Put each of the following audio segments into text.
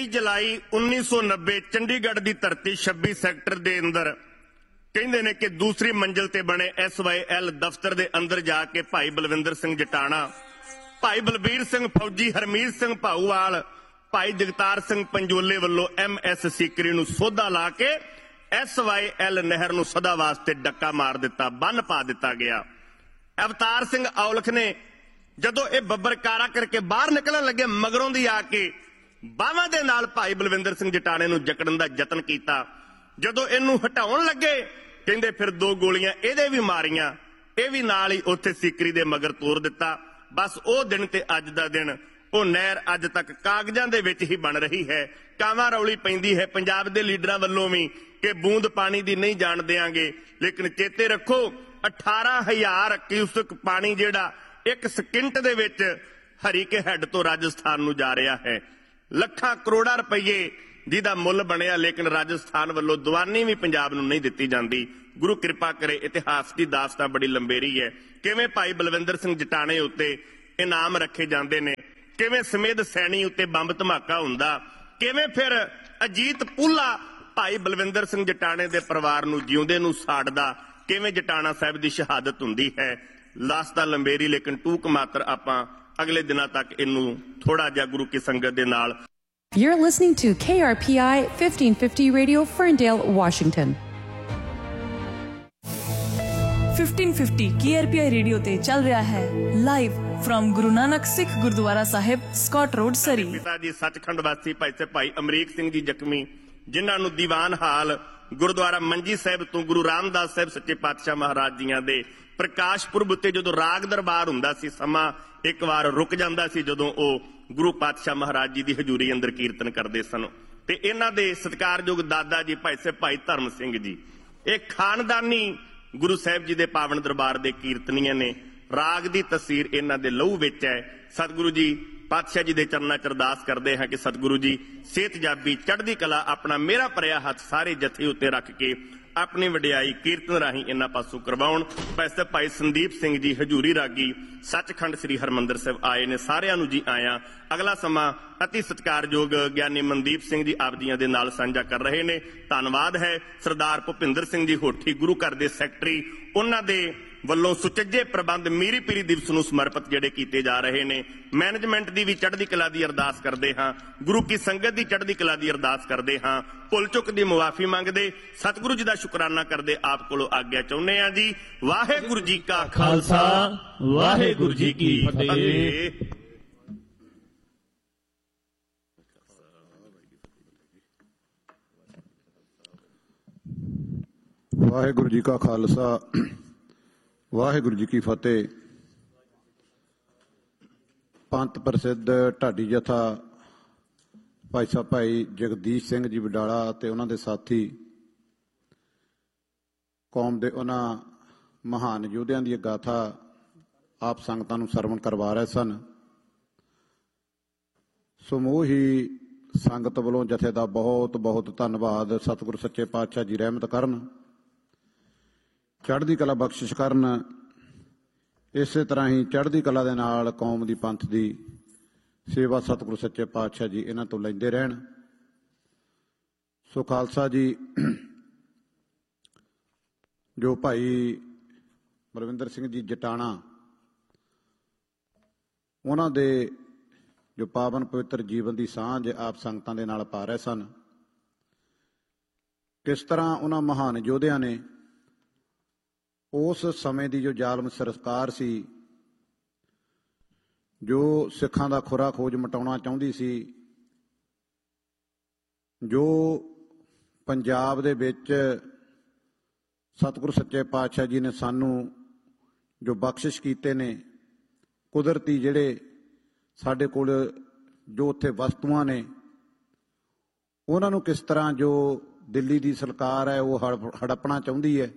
23 ਜੁਲਾਈ 1990 ਚੰਡੀਗੜ੍ਹ ਦੀ ਧਰਤੀ 26 ਸੈਕਟਰ ਦੇ ਅੰਦਰ ਕਹਿੰਦੇ ਨੇ ਕਿ ਦੂਸਰੀ ਮੰਜ਼ਿਲ ਤੇ ਬਣੇ SYL ਦਫ਼ਤਰ ਦੇ ਅੰਦਰ ਜਾ ਕੇ ਭਾਈ ਬਲਵਿੰਦਰ ਸਿੰਘ ਜਟਾਣਾ, ਭਾਈ ਬਲਬੀਰ ਸਿੰਘ ਫੌਜੀ, ਹਰਮੀਤ ਸਿੰਘ ਭਾਊਵਾਲ, ਭਾਈ ਜਗਤਾਰ ਸਿੰਘ ਪੰਜੋਲੇ ਵੱਲੋਂ MS ਸੀਕਰੀ ਨੂੰ ਸੋਧਾ ਲਾ ਕੇ SYL ਨਹਿਰ ਨੂੰ ਸਦਾ ਵਾਸਤੇ ਡੱਕਾ ਮਾਰ ਦਿੱਤਾ, ਬੰਨ ਪਾ ਦਿੱਤਾ ਗਿਆ। ਅਵਤਾਰ ਸਿੰਘ ਔਲਖ ਨੇ ਜਦੋਂ ਇਹ ਬੱਬਰਕਾਰਾ ਕਰਕੇ ਬਾਹਰ ਨਿਕਲਣ ਲੱਗੇ, ਮਗਰੋਂ ਦੀ ਆ ਕੇ ਬਾਹਾਂ ਦੇ ਨਾਲ ਭਾਈ ਬਲਵਿੰਦਰ ਸਿੰਘ ਜਟਾਣੇ ਨੂੰ ਜਕੜਨ ਦਾ ਯਤਨ ਕੀਤਾ। ਜਦੋਂ ਇਹਨੂੰ ਹਟਾਉਣ ਲੱਗੇ, ਕਹਿੰਦੇ ਫਿਰ 2 ਗੋਲੀਆਂ ਇਹਦੇ ਵੀ ਮਾਰੀਆਂ, ਇਹ ਵੀ ਨਾਲ ਹੀ ਉੱਥੇ ਸੀਕਰੀ ਦੇ ਮਗਰ ਤੋਰ ਦਿੱਤਾ। ਬਸ ਉਹ ਦਿਨ ਤੇ ਅੱਜ ਦਾ ਦਿਨ, ਉਹ ਨਹਿਰ ਅੱਜ ਤੱਕ ਕਾਗਜ਼ਾਂ ਦੇ ਵਿੱਚ ਹੀ ਬਣ ਰਹੀ ਹੈ। ਕਾਵਾਂ ਰੌਲੀ ਪੈਂਦੀ ਹੈ ਪੰਜਾਬ ਦੇ ਲੀਡਰਾਂ ਵੱਲੋਂ ਵੀ ਕਿ ਬੂੰਦ ਪਾਣੀ ਦੀ ਨਹੀਂ ਜਾਣ ਦਿਆਂਗੇ, ਲੇਕਿਨ ਚੇਤੇ ਰੱਖੋ 18,000 ਕਿਊਸਕ ਪਾਣੀ ਜਿਹੜਾ 1 ਸਕਿੰਟ ਦੇ ਵਿੱਚ ਹਰੀਕੇ ਹੈੱਡ ਤੋਂ ਰਾਜਸਥਾਨ ਨੂੰ ਜਾ ਰਿਹਾ ਹੈ। ਲੱਖਾਂ ਕਰੋੜਾਂ ਰੁਪਏ ਜਿਹਦਾ ਮੁੱਲ ਬਣਿਆ, ਲੇਕਿਨ ਰਾਜਸਥਾਨ ਵੱਲੋਂ ਦੀਵਾਨੀ ਵੀ ਪੰਜਾਬ ਨੂੰ ਨਹੀਂ ਦਿੱਤੀ ਜਾਂਦੀ। ਗੁਰੂ ਕਿਰਪਾ ਕਰੇ। ਇਤਿਹਾਸ ਦੀ ਦਾਸਤਾਨ ਬੜੀ ਲੰਬੇਰੀ ਹੈ। ਕਿਵੇਂ ਭਾਈ ਬਲਵਿੰਦਰ ਸਿੰਘ ਜਟਾਣੇ ਉੱਤੇ ਇਨਾਮ ਰੱਖੇ ਜਾਂਦੇ ਨੇ, ਕਿਵੇਂ ਸਮੇਧ ਸੈਣੀ ਉੱਤੇ ਬੰਬ ਧਮਾਕਾ ਹੁੰਦਾ, ਕਿਵੇਂ ਫਿਰ ਅਜੀਤ ਪੂਲਾ ਭਾਈ ਬਲਵਿੰਦਰ ਸਿੰਘ ਜਟਾਣੇ ਦੇ ਪਰਿਵਾਰ ਨੂੰ ਜਿਉਂਦੇ ਨੂੰ ਸਾੜਦਾ, ਕਿਵੇਂ ਜਟਾਣਾ ਸਾਹਿਬ ਦੀ ਸ਼ਹਾਦਤ ਹੁੰਦੀ ਹੈ। ਦਾਸਤਾਨ ਲੰਬੇਰੀ, ਲੇਕਿਨ ਟੂਕ ਮਾਤਰ ਆਪਾਂ ਅਗਲੇ ਦਿਨਾਂ ਤੱਕ ਇਹਨੂੰ ਥੋੜਾ ਜਿਹਾ ਗੁਰੂ ਕੀ ਸੰਗਤ ਦੇ ਨਾਲ। You're listening to KRPI 1550 Radio, Ferndale, Washington. 1550 KRPI radio ते चल रहा है live from Guru Nanak Sikh gurdwara Sahib, Scott road, सरी। पिता जी सचखंड वासी भाई अमरीक सिंह जी जख्मी, जिन्हां नूं दीवान हाल गुरुद्वारा मंजी साहिब तो गुरु रामदास साहिब सच्चे पातशाह महाराज जियां दे प्रकाश पुरब उत्ते जदों राग दरबार हुंदा सी, समा एक वार रुक जांदा सी जदों ओ गुरु पातशाह महाराज जी की हजूरी अंदर कीर्तन करते सन। ते इन्हां दे सत्कारयोग दादा जी भाई धर्म सिंह जी, एक खानदानी गुरु साहिब जी दे पावन दरबार दे कीर्तनीय ने। राग दी तसीर इन्हां दे लहू विच है। सतगुरु जी पातशाह जी दे चरनां च अरदास करते हैं कि सतगुरु जी सेहत जाबी चढ़दी कला अपना मेरा भरिया हथ सारे जथे उत्ते रख के अपनी वडियाई कीर्तन राही इन्हां पासों करवाउण। वैसे भाई संदीप सिंह जी हजूरी रागी सचखंड श्री हरमंदर साहिब आए ने, सारिआं नूं जी आया। अगला समा अति सत्कारयोग ज्ञानी मनदीप सिंह जी आप जियां दे नाल साझा कर रहे ने। धन्नवाद है सरदार भुपिंदर सिंह जी होठी गुरु घर दे सैकटरी, उन्हां दे ਵੱਲੋਂ ਸੁਚੱਜੇ ਪ੍ਰਬੰਧ ਮੀਰੀ ਪੀਰੀ ਦਿਵਸ ਨੂੰ ਸਮਰਪਿਤ ਜਿਹੜੇ ਕੀਤੇ ਜਾ ਰਹੇ ਨੇ। ਮੈਨੇਜਮੈਂਟ ਦੀ ਵੀ ਚੜ੍ਹਦੀ ਕਲਾ ਦੀ ਅਰਦਾਸ ਕਰਦੇ ਹਾਂ, ਗੁਰੂ ਕੀ ਸੰਗਤ ਦੀ ਚੜ੍ਹਦੀ ਕਲਾ ਦੀ ਅਰਦਾਸ ਕਰਦੇ ਹਾਂ, ਭੁੱਲ ਚੁੱਕ ਦੀ ਮੁਆਫੀ ਮੰਗਦੇ, ਸਤਿਗੁਰੂ ਜੀ ਦਾ ਸ਼ੁਕਰਾਨਾ ਕਰਦੇ ਆਪ ਕੋਲੋਂ ਆਗਿਆ ਚਾਹੁੰਦੇ ਹਾਂ ਜੀ। ਵਾਹਿਗੁਰੂ ਜੀ ਕਾ ਖਾਲਸਾ, ਵਾਹਿਗੁਰੂ ਜੀ ਕੀ ਫਤਿਹ। ਵਾਹਿਗੁਰੂ ਜੀ ਕਾ ਖਾਲਸਾ, ਵਾਹਿਗੁਰੂ ਜੀ ਕੀ ਫਤਿਹ। ਪੰਥ ਪ੍ਰਸਿੱਧ ਢਾਡੀ ਜਥਾ ਭਾਈ ਸਾਹਿਬ ਭਾਈ ਜਗਦੀਸ਼ ਸਿੰਘ ਜੀ ਵਡਾਲਾ ਅਤੇ ਉਹਨਾਂ ਦੇ ਸਾਥੀ ਕੌਮ ਦੇ ਉਹਨਾਂ ਮਹਾਨ ਯੋਧਿਆਂ ਦੀ ਗਾਥਾ ਆਪ ਸੰਗਤਾਂ ਨੂੰ ਸਰਵਣ ਕਰਵਾ ਰਹੇ ਸਨ। ਸਮੂਹ ਹੀ ਸੰਗਤ ਵੱਲੋਂ ਜਥੇ ਦਾ ਬਹੁਤ ਬਹੁਤ ਧੰਨਵਾਦ। ਸਤਿਗੁਰੂ ਸੱਚੇ ਪਾਤਸ਼ਾਹ ਜੀ ਰਹਿਮਤ ਕਰਨ, ਚੜ੍ਹਦੀ ਕਲਾ ਬਖਸ਼ਿਸ਼ ਕਰਨ। ਇਸੇ ਤਰ੍ਹਾਂ ਹੀ ਚੜ੍ਹਦੀ ਕਲਾ ਦੇ ਨਾਲ ਕੌਮ ਦੀ ਪੰਥ ਦੀ ਸੇਵਾ ਸਤਿਗੁਰੂ ਸੱਚੇ ਪਾਤਸ਼ਾਹ ਜੀ ਇਹਨਾਂ ਤੋਂ ਲੈਂਦੇ ਰਹਿਣ। ਸੋ ਖਾਲਸਾ ਜੀ, ਜੋ ਭਾਈ ਬਲਵਿੰਦਰ ਸਿੰਘ ਜੀ ਜਟਾਣਾ, ਉਹਨਾਂ ਦੇ ਜੋ ਪਾਵਨ ਪਵਿੱਤਰ ਜੀਵਨ ਦੀ ਸਾਂਝ ਆਪ ਸੰਗਤਾਂ ਦੇ ਨਾਲ ਪਾ ਰਹੇ ਸਨ, ਕਿਸ ਤਰ੍ਹਾਂ ਉਹਨਾਂ ਮਹਾਨ ਯੋਧਿਆਂ ਨੇ ਉਸ ਸਮੇਂ ਦੀ ਜੋ ਜ਼ਾਲਮ ਸਰਕਾਰ ਸੀ, ਜੋ ਸਿੱਖਾਂ ਦਾ ਖੁਰਾ ਖੋਜ ਮਿਟਾਉਣਾ ਚਾਹੁੰਦੀ ਸੀ, ਜੋ ਪੰਜਾਬ ਦੇ ਵਿੱਚ ਸਤਿਗੁਰੂ ਸੱਚੇ ਪਾਤਸ਼ਾਹ ਜੀ ਨੇ ਸਾਨੂੰ ਜੋ ਬਖਸ਼ਿਸ਼ ਕੀਤੇ ਨੇ, ਕੁਦਰਤੀ ਜਿਹੜੇ ਸਾਡੇ ਕੋਲ ਜੋ ਉੱਥੇ ਵਸਤੂਆਂ ਨੇ, ਉਹਨਾਂ ਨੂੰ ਕਿਸ ਤਰ੍ਹਾਂ ਜੋ ਦਿੱਲੀ ਦੀ ਸਰਕਾਰ ਹੈ ਉਹ ਹੜੱਪਣਾ ਚਾਹੁੰਦੀ ਹੈ।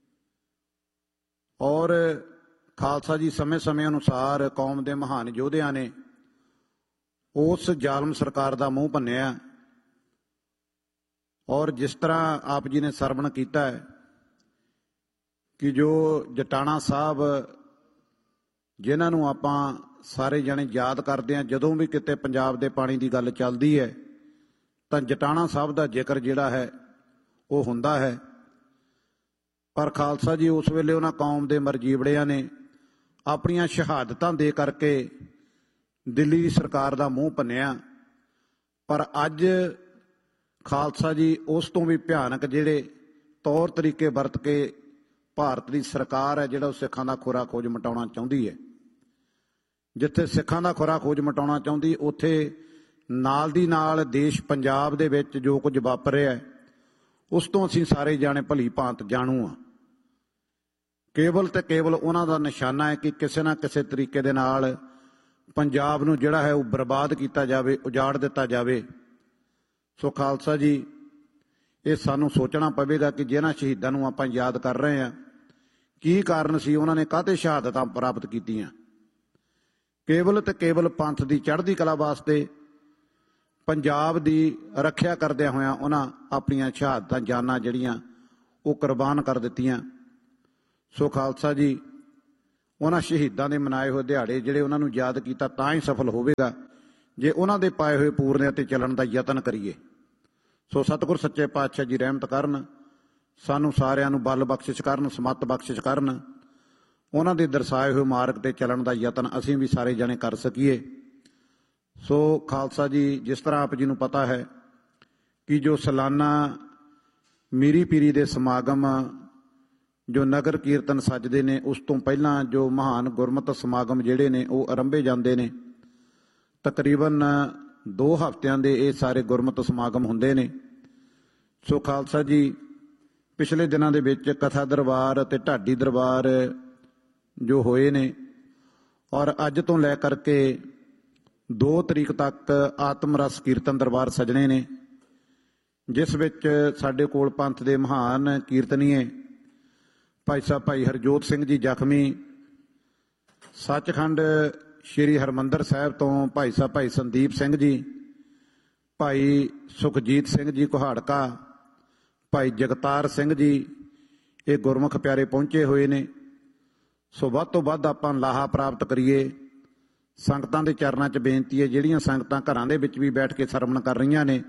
ਔਰ ਖਾਲਸਾ ਜੀ ਸਮੇਂ ਸਮੇਂ ਅਨੁਸਾਰ ਕੌਮ ਦੇ ਮਹਾਨ ਯੋਧਿਆਂ ਨੇ ਉਸ ਜ਼ਾਲਮ ਸਰਕਾਰ ਦਾ ਮੂੰਹ ਭੰਨਿਆ। ਔਰ ਜਿਸ ਤਰ੍ਹਾਂ ਆਪ ਜੀ ਨੇ ਸਰਵਣ ਕੀਤਾ ਹੈ ਕਿ ਜੋ ਜਟਾਣਾ ਸਾਹਿਬ, ਜਿਨ੍ਹਾਂ ਨੂੰ ਆਪਾਂ ਸਾਰੇ ਜਣੇ ਯਾਦ ਕਰਦੇ ਹਾਂ, ਜਦੋਂ ਵੀ ਕਿਤੇ ਪੰਜਾਬ ਦੇ ਪਾਣੀ ਦੀ ਗੱਲ ਚੱਲਦੀ ਹੈ ਤਾਂ ਜਟਾਣਾ ਸਾਹਿਬ ਦਾ ਜ਼ਿਕਰ ਜਿਹੜਾ ਹੈ ਉਹ ਹੁੰਦਾ ਹੈ। ਪਰ ਖਾਲਸਾ ਜੀ ਉਸ ਵੇਲੇ ਉਹਨਾਂ ਕੌਮ ਦੇ ਮਰਜੀਵੜਿਆਂ ਨੇ ਆਪਣੀਆਂ ਸ਼ਹਾਦਤਾਂ ਦੇ ਕਰਕੇ ਦਿੱਲੀ ਦੀ ਸਰਕਾਰ ਦਾ ਮੂੰਹ ਭੰਨਿਆ। ਪਰ ਅੱਜ ਖਾਲਸਾ ਜੀ ਉਸ ਤੋਂ ਵੀ ਭਿਆਨਕ ਜਿਹੜੇ ਤੌਰ ਤਰੀਕੇ ਵਰਤ ਕੇ ਭਾਰਤ ਦੀ ਸਰਕਾਰ ਹੈ ਜਿਹੜਾ ਉਹ ਸਿੱਖਾਂ ਦਾ ਖੋਰਾ ਖੋਜ ਮਿਟਾਉਣਾ ਚਾਹੁੰਦੀ ਹੈ। ਜਿੱਥੇ ਸਿੱਖਾਂ ਦਾ ਖੋਰਾ ਖੋਜ ਮਿਟਾਉਣਾ ਚਾਹੁੰਦੀ, ਉੱਥੇ ਨਾਲ ਦੀ ਨਾਲ ਦੇਸ਼ ਪੰਜਾਬ ਦੇ ਵਿੱਚ ਜੋ ਕੁਝ ਵਾਪਰ ਰਿਹਾ ਉਸ ਤੋਂ ਅਸੀਂ ਸਾਰੇ ਜਾਣੇ ਭਲੀ ਭਾਂਤ ਜਾਣੂ ਹਾਂ। ਕੇਵਲ ਤੇ ਕੇਵਲ ਉਹਨਾਂ ਦਾ ਨਿਸ਼ਾਨਾ ਹੈ ਕਿ ਕਿਸੇ ਨਾ ਕਿਸੇ ਤਰੀਕੇ ਦੇ ਨਾਲ ਪੰਜਾਬ ਨੂੰ ਜਿਹੜਾ ਹੈ ਉਹ ਬਰਬਾਦ ਕੀਤਾ ਜਾਵੇ, ਉਜਾੜ ਦਿੱਤਾ ਜਾਵੇ। ਸੋ ਖਾਲਸਾ ਜੀ, ਇਹ ਸਾਨੂੰ ਸੋਚਣਾ ਪਵੇਗਾ ਕਿ ਜਿਹਨਾਂ ਸ਼ਹੀਦਾਂ ਨੂੰ ਆਪਾਂ ਯਾਦ ਕਰ ਰਹੇ ਹਾਂ, ਕੀ ਕਾਰਨ ਸੀ, ਉਹਨਾਂ ਨੇ ਕਾਹਤੇ ਸ਼ਹਾਦਤਾਂ ਪ੍ਰਾਪਤ ਕੀਤੀਆਂ। ਕੇਵਲ ਤੇ ਕੇਵਲ ਪੰਥ ਦੀ ਚੜ੍ਹਦੀ ਕਲਾ ਵਾਸਤੇ, ਪੰਜਾਬ ਦੀ ਰੱਖਿਆ ਕਰਦਿਆਂ ਹੋਇਆਂ ਉਹਨਾਂ ਆਪਣੀਆਂ ਸ਼ਹਾਦਤਾਂ, ਜਾਨਾਂ ਜਿਹੜੀਆਂ ਉਹ ਕੁਰਬਾਨ ਕਰ ਦਿੱਤੀਆਂ। ਸੋ ਖਾਲਸਾ ਜੀ, ਉਹਨਾਂ ਸ਼ਹੀਦਾਂ ਦੇ ਮਨਾਏ ਹੋਏ ਦਿਹਾੜੇ ਜਿਹੜੇ ਉਹਨਾਂ ਨੂੰ ਯਾਦ ਕੀਤਾ ਤਾਂ ਹੀ ਸਫਲ ਹੋਵੇਗਾ ਜੇ ਉਹਨਾਂ ਦੇ ਪਾਏ ਹੋਏ ਪੂਰਨਿਆਂ ਤੇ ਚੱਲਣ ਦਾ ਯਤਨ ਕਰੀਏ। ਸੋ ਸਤਿਗੁਰ ਸੱਚੇ ਪਾਤਸ਼ਾਹ ਜੀ ਰਹਿਮਤ ਕਰਨ, ਸਾਨੂੰ ਸਾਰਿਆਂ ਨੂੰ ਬਲ ਬਖਸ਼ਿਸ਼ ਕਰਨ, ਸਮੱਤ ਬਖਸ਼ਿਸ਼ ਕਰਨ, ਉਹਨਾਂ ਦੇ ਦਰਸਾਏ ਹੋਏ ਮਾਰਗ ਤੇ ਚੱਲਣ ਦਾ ਯਤਨ ਅਸੀਂ ਵੀ ਸਾਰੇ ਜਣੇ ਕਰ ਸਕੀਏ। ਸੋ ਖਾਲਸਾ ਜੀ, ਜਿਸ ਤਰ੍ਹਾਂ ਆਪ ਜੀ ਨੂੰ ਪਤਾ ਹੈ ਕਿ ਜੋ ਸਾਲਾਨਾ ਮੀਰੀ ਪੀਰੀ ਦੇ ਸਮਾਗਮ ਜੋ ਨਗਰ ਕੀਰਤਨ ਸੱਜਦੇ ਨੇ, ਉਸ ਤੋਂ ਪਹਿਲਾਂ ਜੋ ਮਹਾਨ ਗੁਰਮਤਿ ਸਮਾਗਮ ਜਿਹੜੇ ਨੇ ਉਹ ਆਰੰਭੇ ਜਾਂਦੇ ਨੇ। ਤਕਰੀਬਨ 2 ਹਫ਼ਤਿਆਂ ਦੇ ਇਹ ਸਾਰੇ ਗੁਰਮਤਿ ਸਮਾਗਮ ਹੁੰਦੇ ਨੇ। ਸੋ ਖਾਲਸਾ ਜੀ, ਪਿਛਲੇ ਦਿਨਾਂ ਦੇ ਵਿੱਚ ਕਥਾ ਦਰਬਾਰ ਅਤੇ ਢਾਡੀ ਦਰਬਾਰ ਜੋ ਹੋਏ ਨੇ, ਔਰ ਅੱਜ ਤੋਂ ਲੈ ਕਰਕੇ 2 ਤਰੀਕ ਤੱਕ ਆਤਮ ਰਸ ਕੀਰਤਨ ਦਰਬਾਰ ਸਜਣੇ ਨੇ, ਜਿਸ ਵਿੱਚ ਸਾਡੇ ਕੋਲ ਪੰਥ ਦੇ ਮਹਾਨ ਕੀਰਤਨੀਏ ਭਾਈ ਸਾਹਿਬ ਭਾਈ ਹਰਜੋਤ ਸਿੰਘ ਜੀ ਜ਼ਖਮੀ, ਸੱਚਖੰਡ ਸ਼੍ਰੀ ਹਰਿਮੰਦਰ ਸਾਹਿਬ ਤੋਂ ਭਾਈ ਸਾਹਿਬ ਭਾਈ ਸੰਦੀਪ ਸਿੰਘ ਜੀ, ਭਾਈ ਸੁਖਜੀਤ ਸਿੰਘ ਜੀ ਕੁਹਾੜਕਾ, ਭਾਈ ਜਗਤਾਰ ਸਿੰਘ ਜੀ, ਇਹ ਗੁਰਮੁਖ ਪਿਆਰੇ ਪਹੁੰਚੇ ਹੋਏ ਨੇ। ਸੋ ਵੱਧ ਤੋਂ ਵੱਧ ਆਪਾਂ ਲਾਹਾ ਪ੍ਰਾਪਤ ਕਰੀਏ। ਸੰਗਤਾਂ ਦੇ ਚਰਨਾਂ 'ਚ ਬੇਨਤੀ ਹੈ, ਜਿਹੜੀਆਂ ਸੰਗਤਾਂ ਘਰਾਂ ਦੇ ਵਿੱਚ ਵੀ ਬੈਠ ਕੇ ਸਰਵਣ ਕਰ ਰਹੀਆਂ ਨੇ,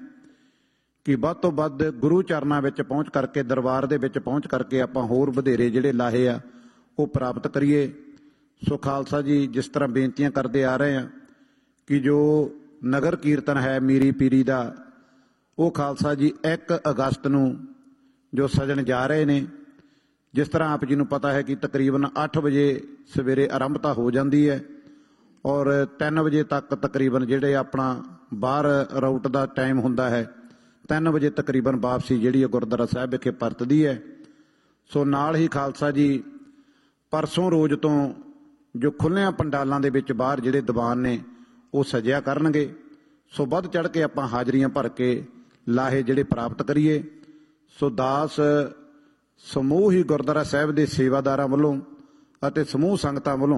ਕਿ ਵੱਧ ਤੋਂ ਵੱਧ ਗੁਰੂ ਚਰਨਾਂ ਵਿੱਚ ਪਹੁੰਚ ਕਰਕੇ, ਦਰਬਾਰ ਦੇ ਵਿੱਚ ਪਹੁੰਚ ਕਰਕੇ ਆਪਾਂ ਹੋਰ ਵਧੇਰੇ ਜਿਹੜੇ ਲਾਹੇ ਆ ਉਹ ਪ੍ਰਾਪਤ ਕਰੀਏ। ਸੋ ਖਾਲਸਾ ਜੀ, ਜਿਸ ਤਰ੍ਹਾਂ ਬੇਨਤੀਆਂ ਕਰਦੇ ਆ ਰਹੇ ਆ ਕਿ ਜੋ ਨਗਰ ਕੀਰਤਨ ਹੈ ਮੀਰੀ ਪੀਰੀ ਦਾ, ਉਹ ਖਾਲਸਾ ਜੀ 1 ਅਗਸਤ ਨੂੰ ਜੋ ਸਜਣ ਜਾ ਰਹੇ ਨੇ। ਜਿਸ ਤਰ੍ਹਾਂ ਆਪ ਜੀ ਨੂੰ ਪਤਾ ਹੈ ਕਿ ਤਕਰੀਬਨ 8 ਵਜੇ ਸਵੇਰੇ ਆਰੰਭਤਾ ਹੋ ਜਾਂਦੀ ਹੈ ਔਰ 3 ਵਜੇ ਤੱਕ ਤਕਰੀਬਨ ਜਿਹੜੇ ਆਪਣਾ ਬਾਹਰ ਰਾਊਟ ਦਾ ਟਾਈਮ ਹੁੰਦਾ ਹੈ, 3 ਵਜੇ ਤਕਰੀਬਨ ਵਾਪਸੀ ਜਿਹੜੀ ਹੈ ਗੁਰਦੁਆਰਾ ਸਾਹਿਬ ਵਿਖੇ ਪਰਤਦੀ ਹੈ। ਸੋ ਨਾਲ ਹੀ ਖਾਲਸਾ ਜੀ, ਪਰਸੋਂ ਰੋਜ਼ ਤੋਂ ਜੋ ਖੁੱਲ੍ਹਿਆਂ ਪੰਡਾਲਾਂ ਦੇ ਵਿੱਚ ਬਾਹਰ ਜਿਹੜੇ ਦੀਵਾਨ ਨੇ ਉਹ ਸਜਿਆ ਕਰਨਗੇ। ਸੋ ਵੱਧ ਚੜ੍ਹ ਕੇ ਆਪਾਂ ਹਾਜ਼ਰੀਆਂ ਭਰ ਕੇ ਲਾਹੇ ਜਿਹੜੇ ਪ੍ਰਾਪਤ ਕਰੀਏ। ਸੋ ਦਾਸ ਸਮੂਹ ਹੀ ਗੁਰਦੁਆਰਾ ਸਾਹਿਬ ਦੇ ਸੇਵਾਦਾਰਾਂ ਵੱਲੋਂ ਅਤੇ ਸਮੂਹ ਸੰਗਤਾਂ ਵੱਲੋਂ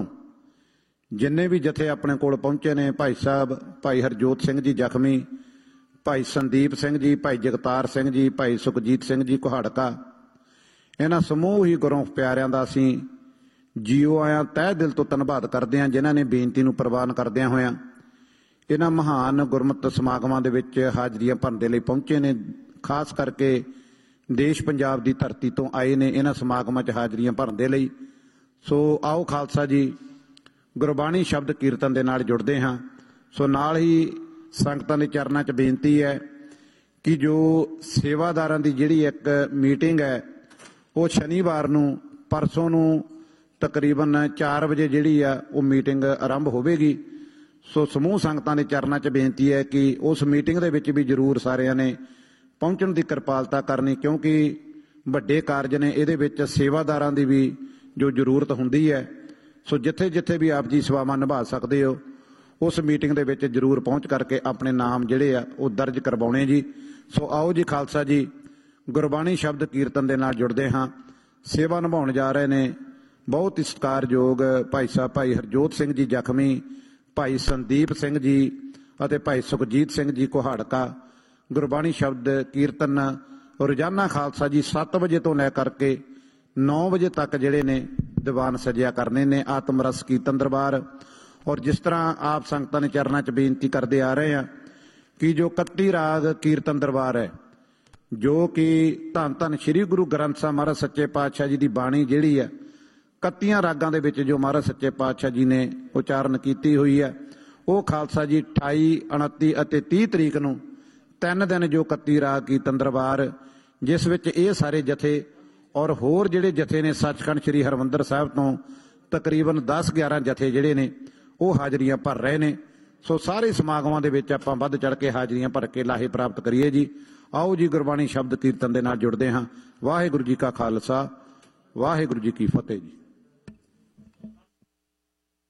ਜਿੰਨੇ ਵੀ ਜਥੇ ਆਪਣੇ ਕੋਲ ਪਹੁੰਚੇ ਨੇ, ਭਾਈ ਸਾਹਿਬ ਭਾਈ ਹਰਜੋਤ ਸਿੰਘ ਜੀ ਜ਼ਖਮੀ, ਭਾਈ ਸੰਦੀਪ ਸਿੰਘ ਜੀ, ਭਾਈ ਜਗਤਾਰ ਸਿੰਘ ਜੀ, ਭਾਈ ਸੁਖਜੀਤ ਸਿੰਘ ਜੀ ਕੁਹਾੜਕਾ, ਇਹਨਾਂ ਸਮੂਹ ਹੀ ਗੁਰਮੁਖ ਪਿਆਰਿਆਂ ਦਾ ਅਸੀਂ ਜੀਓ ਆਇਆਂ ਤਹਿ ਦਿਲ ਤੋਂ ਧੰਨਵਾਦ ਕਰਦੇ ਹਾਂ, ਜਿਨ੍ਹਾਂ ਨੇ ਬੇਨਤੀ ਨੂੰ ਪ੍ਰਵਾਨ ਕਰਦਿਆਂ ਹੋਇਆਂ ਇਹਨਾਂ ਮਹਾਨ ਗੁਰਮਤਿ ਸਮਾਗਮਾਂ ਦੇ ਵਿੱਚ ਹਾਜ਼ਰੀਆਂ ਭਰਨ ਦੇ ਲਈ ਪਹੁੰਚੇ ਨੇ। ਖਾਸ ਕਰਕੇ ਦੇਸ਼ ਪੰਜਾਬ ਦੀ ਧਰਤੀ ਤੋਂ ਆਏ ਨੇ ਇਹਨਾਂ ਸਮਾਗਮਾਂ 'ਚ ਹਾਜ਼ਰੀਆਂ ਭਰਨ ਦੇ ਲਈ। ਸੋ ਆਓ ਖਾਲਸਾ ਜੀ, ਗੁਰਬਾਣੀ ਸ਼ਬਦ ਕੀਰਤਨ ਦੇ ਨਾਲ ਜੁੜਦੇ ਹਾਂ। ਸੋ ਨਾਲ ਹੀ ਸੰਗਤਾਂ ਦੇ ਚਰਨਾਂ 'ਚ ਬੇਨਤੀ ਹੈ ਕਿ ਜੋ ਸੇਵਾਦਾਰਾਂ ਦੀ ਜਿਹੜੀ ਇੱਕ ਮੀਟਿੰਗ ਹੈ ਉਹ ਸ਼ਨੀਵਾਰ ਨੂੰ, ਪਰਸੋਂ ਨੂੰ ਤਕਰੀਬਨ 4 ਵਜੇ ਜਿਹੜੀ ਆ ਉਹ ਮੀਟਿੰਗ ਆਰੰਭ ਹੋਵੇਗੀ। ਸੋ ਸਮੂਹ ਸੰਗਤਾਂ ਦੇ ਚਰਨਾਂ 'ਚ ਬੇਨਤੀ ਹੈ ਕਿ ਉਸ ਮੀਟਿੰਗ ਦੇ ਵਿੱਚ ਵੀ ਜ਼ਰੂਰ ਸਾਰਿਆਂ ਨੇ ਪਹੁੰਚਣ ਦੀ ਕਿਰਪਾਲਤਾ ਕਰਨੀ, ਕਿਉਂਕਿ ਵੱਡੇ ਕਾਰਜ ਨੇ, ਇਹਦੇ ਵਿੱਚ ਸੇਵਾਦਾਰਾਂ ਦੀ ਵੀ ਜੋ ਜ਼ਰੂਰਤ ਹੁੰਦੀ ਹੈ। ਸੋ ਜਿੱਥੇ ਜਿੱਥੇ ਵੀ ਆਪ ਜੀ ਸੇਵਾਵਾਂ ਨਿਭਾ ਸਕਦੇ ਹੋ, ਉਸ ਮੀਟਿੰਗ ਦੇ ਵਿੱਚ ਜ਼ਰੂਰ ਪਹੁੰਚ ਕਰਕੇ ਆਪਣੇ ਨਾਮ ਜਿਹੜੇ ਆ ਉਹ ਦਰਜ ਕਰਵਾਉਣੇ ਜੀ। ਸੋ ਆਓ ਜੀ ਖਾਲਸਾ ਜੀ, ਗੁਰਬਾਣੀ ਸ਼ਬਦ ਕੀਰਤਨ ਦੇ ਨਾਲ ਜੁੜਦੇ ਹਾਂ। ਸੇਵਾ ਨਿਭਾਉਣ ਜਾ ਰਹੇ ਨੇ ਬਹੁਤ ਹੀ ਸਤਿਕਾਰਯੋਗ ਭਾਈ ਸਾਹਿਬ ਭਾਈ ਹਰਜੋਤ ਸਿੰਘ ਜੀ ਜ਼ਖਮੀ, ਭਾਈ ਸੰਦੀਪ ਸਿੰਘ ਜੀ ਅਤੇ ਭਾਈ ਸੁਖਜੀਤ ਸਿੰਘ ਜੀ ਕੁਹਾੜਕਾ। ਗੁਰਬਾਣੀ ਸ਼ਬਦ ਕੀਰਤਨ ਰੋਜ਼ਾਨਾ ਖਾਲਸਾ ਜੀ 7 ਵਜੇ ਤੋਂ ਲੈ ਕਰਕੇ 9 ਵਜੇ ਤੱਕ ਜਿਹੜੇ ਨੇ ਦੀਵਾਨ ਸਜਿਆ ਕਰਨੇ ਨੇ, ਆਤਮ ਰਸ ਕੀਰਤਨ ਦਰਬਾਰ। ਔਰ ਜਿਸ ਤਰ੍ਹਾਂ ਆਪ ਸੰਗਤਾਂ ਨੇ ਚਰਨਾਂ 'ਚ ਬੇਨਤੀ ਕਰਦੇ ਆ ਰਹੇ ਆ ਕਿ ਜੋ 31 ਰਾਗ ਕੀਰਤਨ ਦਰਬਾਰ ਹੈ, ਜੋ ਕਿ ਧੰਨ ਧੰਨ ਸ੍ਰੀ ਗੁਰੂ ਗ੍ਰੰਥ ਸਾਹਿਬ ਮਹਾਰਾਜ ਸੱਚੇ ਪਾਤਸ਼ਾਹ ਜੀ ਦੀ ਬਾਣੀ ਜਿਹੜੀ ਹੈ 31 ਰਾਗਾਂ ਦੇ ਵਿੱਚ ਜੋ ਮਹਾਰਾਜ ਸੱਚੇ ਪਾਤਸ਼ਾਹ ਜੀ ਨੇ ਉਚਾਰਨ ਕੀਤੀ ਹੋਈ ਹੈ, ਉਹ ਖਾਲਸਾ ਜੀ 28, 29 ਅਤੇ 30 ਤਰੀਕ ਨੂੰ 3 ਦਿਨ ਜੋ 31 ਰਾਗ ਕੀਰਤਨ ਦਰਬਾਰ, ਜਿਸ ਵਿੱਚ ਇਹ ਸਾਰੇ ਜਥੇ ਔਰ ਹੋਰ ਜਿਹੜੇ ਜਥੇ ਨੇ ਸੱਚਖੰਡ ਸ੍ਰੀ ਹਰਿਮੰਦਰ ਸਾਹਿਬ ਤੋਂ ਤਕਰੀਬਨ 10-11 ਜਥੇ ਜਿਹੜੇ ਨੇ ਉਹ ਹਾਜ਼ਰੀਆਂ ਭਰ ਰਹੇ ਨੇ। ਸੋ ਸਾਰੇ ਸਮਾਗਮਾਂ ਦੇ ਵਿੱਚ ਆਪਾਂ ਵੱਧ ਚੜ ਕੇ ਹਾਜ਼ਰੀਆਂ ਭਰ ਕੇ ਲਾਹੇ ਪ੍ਰਾਪਤ ਕਰੀਏ ਜੀ। ਆਓ ਜੀ ਗੁਰਬਾਣੀ ਸ਼ਬਦ ਕੀਰਤਨ ਦੇ ਨਾਲ ਜੁੜਦੇ ਹਾਂ। ਵਾਹਿਗੁਰੂ ਜੀ ਕਾ ਖਾਲਸਾ, ਵਾਹਿਗੁਰੂ ਜੀ ਕੀ ਫਤਿਹ ਜੀ।